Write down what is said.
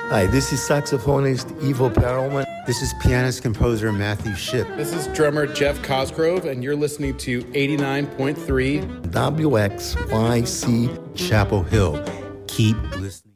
Hi, this is saxophonist Ivo Perelman. This is pianist-composer Matthew Shipp. This is drummer Jeff Cosgrove, and you're listening to 89.3 WXYC Chapel Hill. Keep listening.